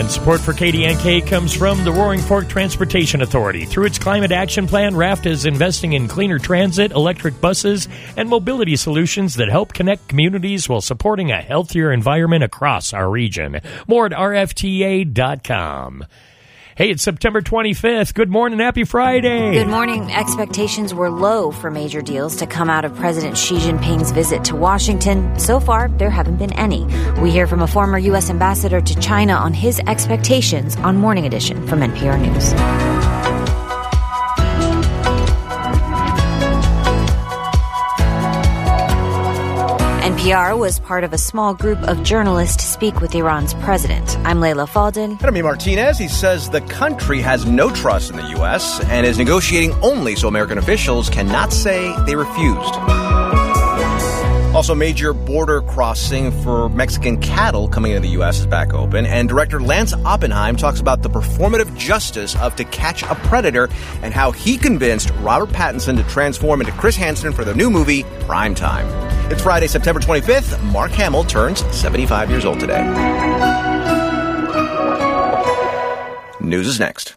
Support for KDNK comes from the Roaring Fork Transportation Authority. Through its Climate Action Plan, RAFT is investing in cleaner transit, electric buses, and mobility solutions that help connect communities while supporting a healthier environment across our region. More at rfta.com. Hey, it's September 25th. Good morning. Happy Friday. Good morning. Expectations were low for major deals to come out of President Xi Jinping's visit to Washington. So far, there haven't been any. We hear from a former U.S. ambassador to China on his expectations on Morning Edition from NPR News. NPR was part of a small group of journalists to speak with Iran's president. I'm Leila Fadel. And I'm E. Martinez. He says the country has no trust in the U.S. and is negotiating only so American officials cannot say they refused. Also, major border crossing for Mexican cattle coming into the U.S. is back open. And director Lance Oppenheim talks about the performative justice of To Catch a Predator and how he convinced Robert Pattinson to transform into Chris Hansen for the new movie, Primetime. It's Friday, September 25th. Mark Hamill turns 75 years old today. News is next.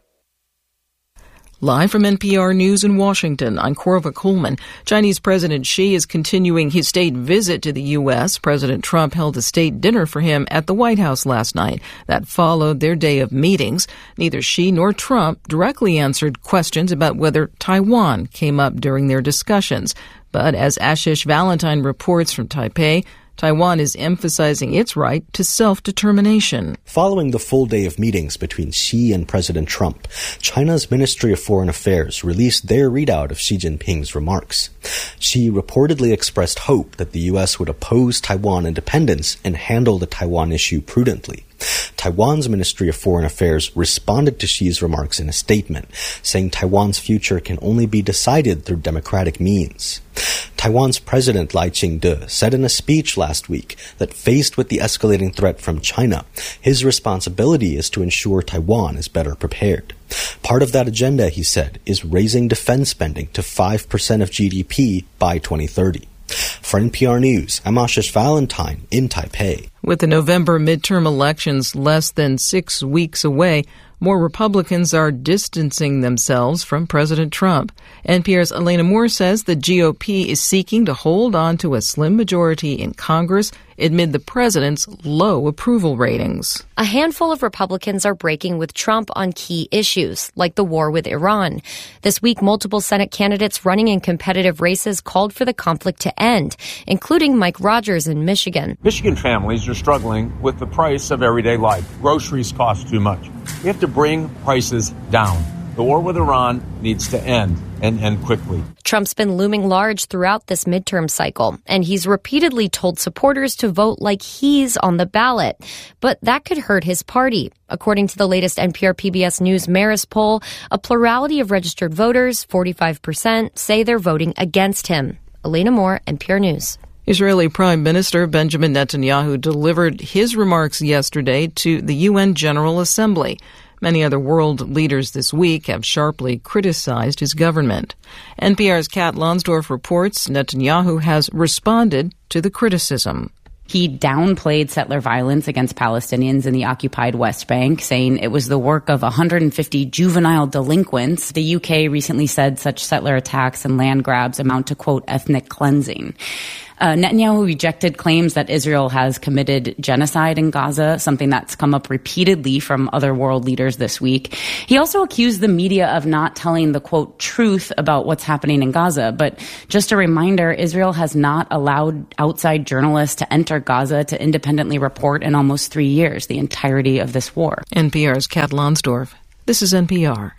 Live from NPR News in Washington, I'm Corva Coleman. Chinese President Xi is continuing his state visit to the U.S. President Trump held a state dinner for him at the White House last night. That followed their day of meetings. Neither Xi nor Trump directly answered questions about whether Taiwan came up during their discussions. But as Ashish Valentine reports from Taipei, Taiwan is emphasizing its right to self-determination. Following the full day of meetings between Xi and President Trump, China's Ministry of Foreign Affairs released their readout of Xi Jinping's remarks. Xi reportedly expressed hope that the U.S. would oppose Taiwan independence and handle the Taiwan issue prudently. Taiwan's Ministry of Foreign Affairs responded to Xi's remarks in a statement, saying Taiwan's future can only be decided through democratic means. Taiwan's President Lai Ching-te said in a speech last week that faced with the escalating threat from China, his responsibility is to ensure Taiwan is better prepared. Part of that agenda, he said, is raising defense spending to 5% of GDP by 2030. For NPR News, I'm Ashish Valentine in Taipei. With the November midterm elections less than 6 weeks away, more Republicans are distancing themselves from President Trump. NPR's Elena Moore says the GOP is seeking to hold on to a slim majority in Congress amid the president's low approval ratings. A handful of Republicans are breaking with Trump on key issues, like the war with Iran. This week, multiple Senate candidates running in competitive races called for the conflict to end, including Mike Rogers in Michigan. Michigan families are struggling with the price of everyday life. Groceries cost too much. We have to bring prices down. The war with Iran needs to end, and end quickly. Trump's been looming large throughout this midterm cycle, and he's repeatedly told supporters to vote like he's on the ballot. But that could hurt his party. According to the latest NPR PBS News Marist poll, a plurality of registered voters, 45%, say they're voting against him. Elena Moore, NPR News. Israeli Prime Minister Benjamin Netanyahu delivered his remarks yesterday to the UN General Assembly. Many other world leaders this week have sharply criticized his government. NPR's Kat Lonsdorf reports Netanyahu has responded to the criticism. He downplayed settler violence against Palestinians in the occupied West Bank, saying it was the work of 150 juvenile delinquents. The UK recently said such settler attacks and land grabs amount to, quote, ethnic cleansing. Netanyahu rejected claims that Israel has committed genocide in Gaza, something that's come up repeatedly from other world leaders this week. He also accused the media of not telling the, quote, truth about what's happening in Gaza. But just a reminder, Israel has not allowed outside journalists to enter Gaza to independently report in almost 3 years, the entirety of this war. NPR's Kat Lonsdorf. This is NPR.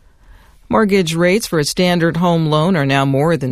Mortgage rates for a standard home loan are now more than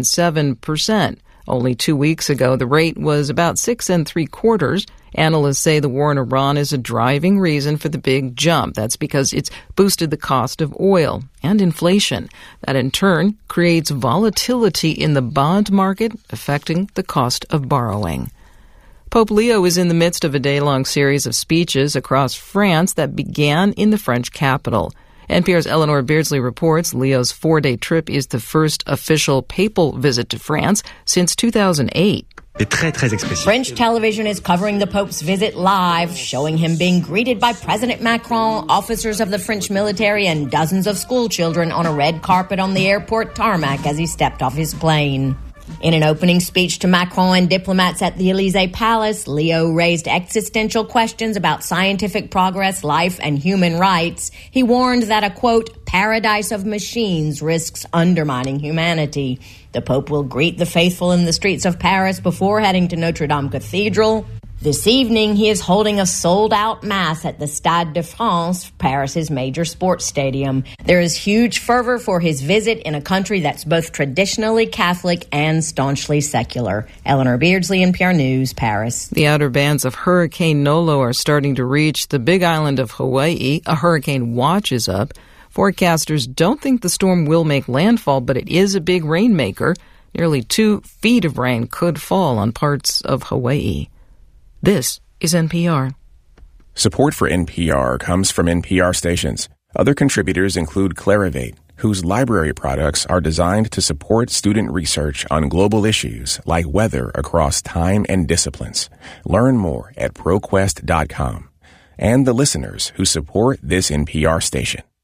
7%. Only 2 weeks ago, the rate was about 6 3/4. Analysts say the war in Iran is a driving reason for the big jump. That's because it's boosted the cost of oil and inflation. That in turn creates volatility in the bond market, affecting the cost of borrowing. Pope Leo is in the midst of a day-long series of speeches across France that began in the French capital. NPR's Eleanor Beardsley reports Leo's 4-day trip is the first official papal visit to France since 2008. French television is covering the Pope's visit live, showing him being greeted by President Macron, officers of the French military, and dozens of school children on a red carpet on the airport tarmac as he stepped off his plane. In an opening speech to Macron and diplomats at the Élysée Palace, Leo raised existential questions about scientific progress, life, and human rights. He warned that a, quote, paradise of machines risks undermining humanity. The Pope will greet the faithful in the streets of Paris before heading to Notre Dame Cathedral. This evening, he is holding a sold-out mass at the Stade de France, Paris's major sports stadium. There is huge fervor for his visit in a country that's both traditionally Catholic and staunchly secular. Eleanor Beardsley, NPR News, Paris. The outer bands of Hurricane Nolo are starting to reach the big island of Hawaii. A hurricane watch is up. Forecasters don't think the storm will make landfall, but it is a big rainmaker. Nearly 2 feet of rain could fall on parts of Hawaii. This is NPR. Support for NPR comes from NPR stations. Other contributors include Clarivate, whose library products are designed to support student research on global issues like weather across time and disciplines. Learn more at ProQuest.com. And the listeners who support this NPR station.